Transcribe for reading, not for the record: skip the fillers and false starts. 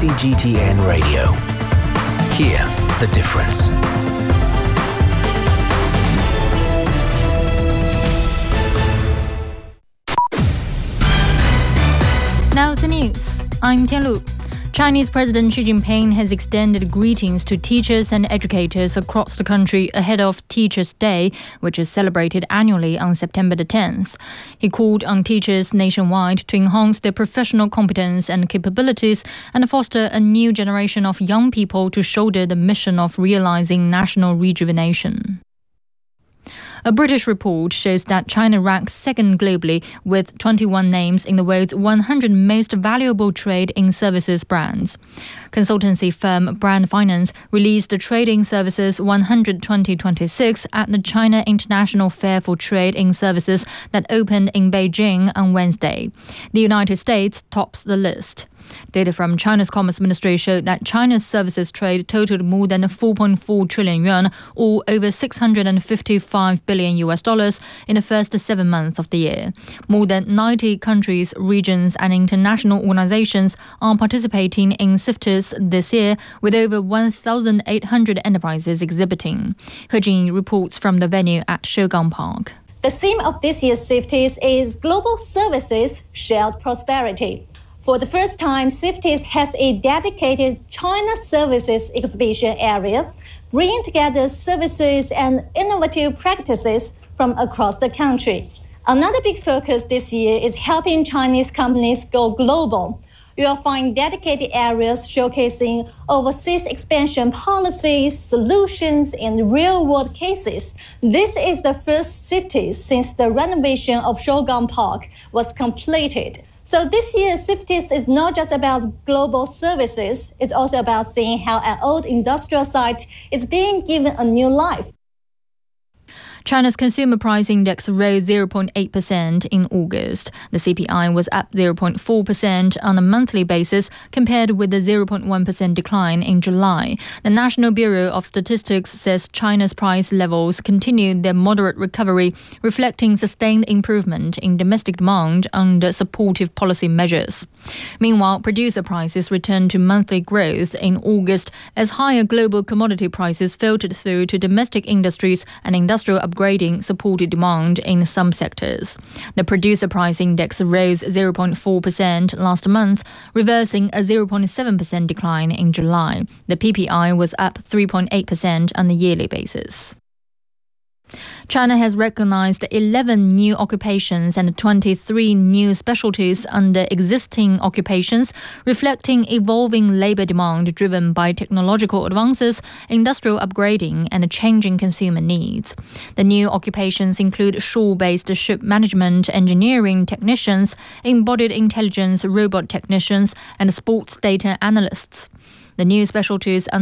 CGTN Radio. Hear the difference. Now the news. I'm Tianlu. Chinese President Xi Jinping has extended greetings to teachers and educators across the country ahead of Teachers' Day, which is celebrated annually on September the 10th. He called on teachers nationwide to enhance their professional competence and capabilities and foster a new generation of young people to shoulder the mission of realizing national rejuvenation. A British report shows that China ranks second globally with 21 names in the world's 100 most valuable trade in services brands. Consultancy firm Brand Finance released the Trading Services 100 2026 at the China International Fair for Trade in Services that opened in Beijing on Wednesday. The United States tops the list. Data from China's Commerce Ministry showed that China's services trade totaled more than 4.4 trillion yuan, or over $655 billion in the first 7 months of the year. More than 90 countries, regions and international organizations are participating in CIFTIS this year, with over 1,800 enterprises exhibiting. He Jing reports from the venue at Shougang Park. The theme of this year's CIFTIS is Global Services, Shared Prosperity. For the first time, CIFTIS has a dedicated China Services exhibition area, bringing together services and innovative practices from across the country. Another big focus this year is helping Chinese companies go global. You will find dedicated areas showcasing overseas expansion policies, solutions, and real-world cases. This is the first CIFTIS since the renovation of Shougang Park was completed. So this year, CIFTIS is not just about global services, it's also about seeing how an old industrial site is being given a new life. China's consumer price index rose 0.8% in August. The CPI was up 0.4% on a monthly basis compared with the 0.1% decline in July. The National Bureau of Statistics says China's price levels continued their moderate recovery, reflecting sustained improvement in domestic demand under supportive policy measures. Meanwhile, producer prices returned to monthly growth in August as higher global commodity prices filtered through to domestic industries and industrial upgrading supported demand in some sectors. The producer price index rose 0.4% last month, reversing a 0.7% decline in July. The PPI was up 3.8% on a yearly basis. China has recognized 11 new occupations and 23 new specialties under existing occupations, reflecting evolving labor demand driven by technological advances, industrial upgrading, and changing consumer needs. The new occupations include shore-based ship management engineering technicians, embodied intelligence robot technicians, and sports data analysts. The new specialties